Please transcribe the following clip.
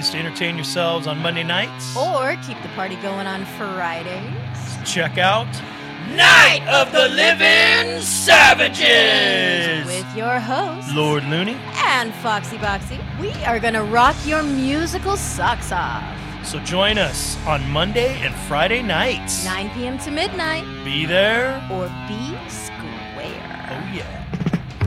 ways to entertain yourselves on Monday nights. Or keep the party going on Fridays. Check out Night of the Living Savages With your hosts, Lord Looney and Foxy Boxy. We are going to rock your musical socks off. So join us on Monday and Friday nights. 9 p.m. to midnight. Be there or be square. Oh yeah.